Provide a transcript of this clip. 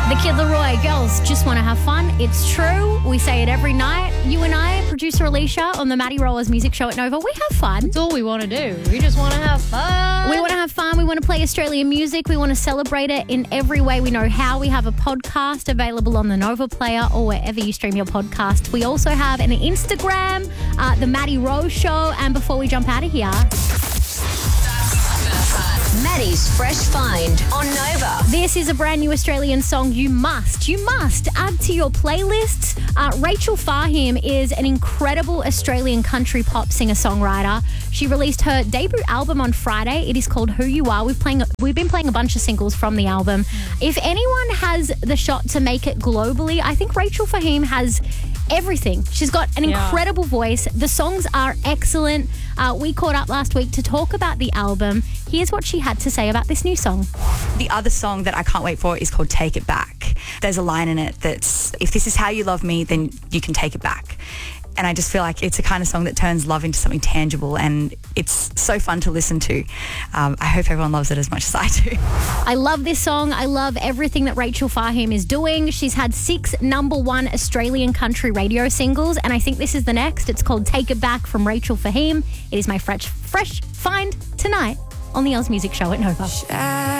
The Kid Laroi, girls just want to have fun. It's true. We say it every night. You and I, producer Alicia, on the Maddie Rollers Music Show at Nova, we have fun. That's all we want to do. We just want to have fun. We want to have fun. We want to play Australian music. We want to celebrate it in every way we know how. We have a podcast available on the Nova Player or wherever you stream your podcast. We also have an Instagram, the Maddie Rose Show. And before we jump out of here, Maddie's Fresh Find on Nova. this is a brand new Australian song you must add to your playlists. Rachel Fahim is an incredible Australian country pop singer-songwriter. She released her debut album on Friday. It is called Who You Are. We've been playing a bunch of singles from the album. If anyone has the shot to make it globally, I think Rachel Fahim has everything. She's got an incredible voice. The songs are excellent. We caught up last week to talk about the album. Here's what she had to say about this new song. The other song that I can't wait for is called Take It Back. There's a line in it that's, if this is how you love me, then you can take it back. And I just feel like it's a kind of song that turns love into something tangible, and it's so fun to listen to. I hope everyone loves it as much as I do. I love this song. I love everything that Rachel Fahim is doing. She's had 6 #1 Australian country radio singles, and I think this is the next. It's called Take It Back from Rachel Fahim. It is my fresh find tonight on the Els Music Show at Nova.